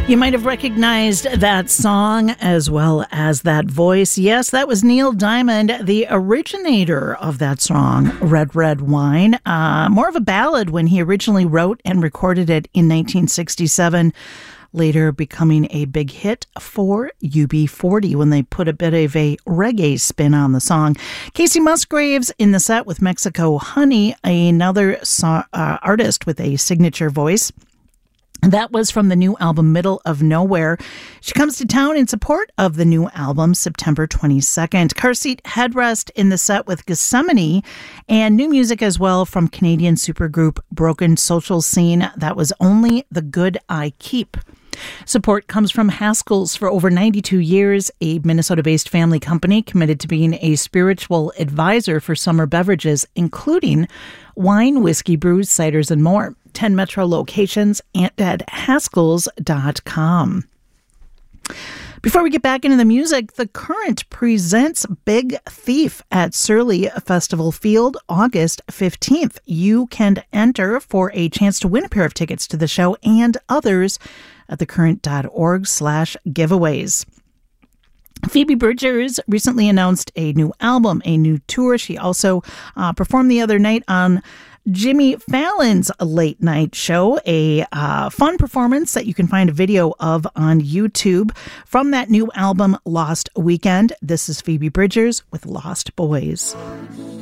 You might have recognized that song as well as that voice. Yes, that was Neil Diamond, the originator of that song, Red, Red Wine. More of a ballad when he originally wrote and recorded it in 1967, later becoming a big hit for UB40 when they put a bit of a reggae spin on the song. Casey Musgraves in the set with Mexico Honey, another artist with a signature voice. That was from the new album Middle of Nowhere. She comes to town in support of the new album September 22nd. Car Seat Headrest in the set with Gethsemane, and new music as well from Canadian supergroup Broken Social Scene. That was Only the Good I Keep. Support comes from Haskell's for over 92 years, a Minnesota-based family company committed to being a spiritual advisor for summer beverages, including wine, whiskey, brews, ciders, and more. 10 metro locations and at haskells.com. Before we get back into the music, The Current presents Big Thief at Surly Festival Field, August 15th. You can enter for a chance to win a pair of tickets to the show and others at thecurrent.org/giveaways. Phoebe Bridgers recently announced a new album, a new tour. She also performed the other night on Jimmy Fallon's late night show, a fun performance that you can find a video of on YouTube from that new album, Lost Weekend. This is Phoebe Bridgers with Lost Boys.